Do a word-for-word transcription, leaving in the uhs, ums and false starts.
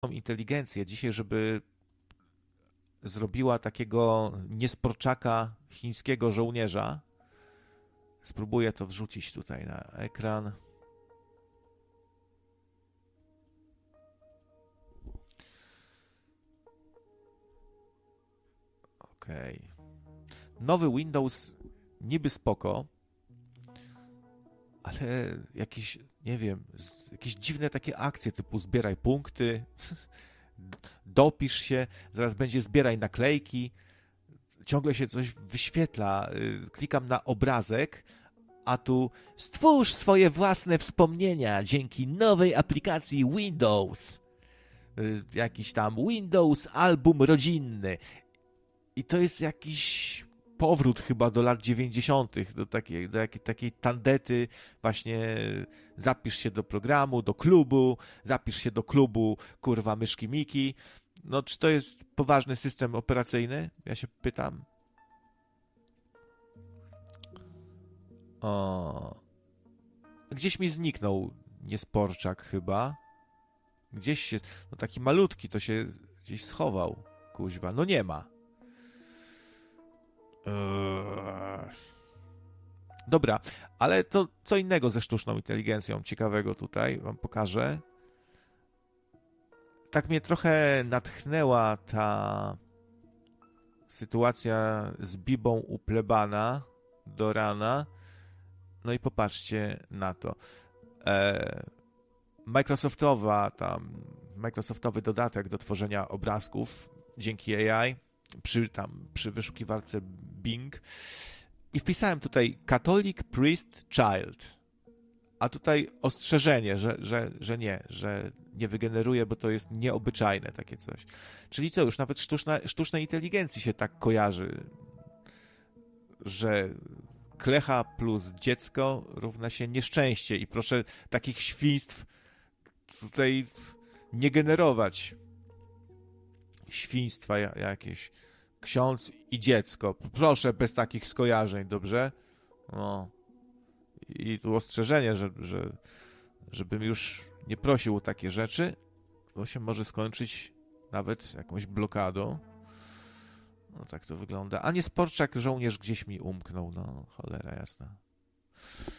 inteligencję dzisiaj, żeby zrobiła takiego niesporczaka chińskiego żołnierza. Spróbuję to wrzucić tutaj na ekran. Okej. Nowy Windows niby spoko, ale jakieś, nie wiem, jakieś dziwne takie akcje typu zbieraj punkty, dopisz się, zaraz będzie zbieraj naklejki, ciągle się coś wyświetla, klikam na obrazek, a tu stwórz swoje własne wspomnienia dzięki nowej aplikacji Windows. Jakiś tam Windows album rodzinny. I to jest jakiś powrót chyba do lat dziewięćdziesiątych, do takiej, do jakiej, takiej tandety, właśnie zapisz się do programu, do klubu, zapisz się do klubu, kurwa, myszki Miki. No, czy to jest poważny system operacyjny? Ja się pytam. O. Gdzieś mi zniknął niesporczak chyba. Gdzieś się, no taki malutki to się gdzieś schował, kuźwa. No nie ma. Eee. Dobra, ale to co innego ze sztuczną inteligencją ciekawego tutaj wam pokażę. Tak mnie trochę natchnęła ta sytuacja z Bibą u plebana do rana. No i popatrzcie na to. Eee, Microsoftowa tam, Microsoftowy dodatek do tworzenia obrazków dzięki A I przy, tam, przy wyszukiwarce Bing i wpisałem tutaj Catholic Priest Child, a tutaj ostrzeżenie, że, że, że nie, że nie wygeneruje, bo to jest nieobyczajne takie coś. Czyli co, już nawet sztuczna, sztucznej inteligencji się tak kojarzy, że klecha plus dziecko równa się nieszczęście i proszę takich świństw tutaj nie generować. Świństwa jakieś. Ksiądz i dziecko. Proszę bez takich skojarzeń, dobrze? No. I tu ostrzeżenie, że, że żebym już nie prosił o takie rzeczy, bo się może skończyć nawet jakąś blokadą. No tak to wygląda. A nie sporczak żołnierz gdzieś mi umknął. No cholera jasna.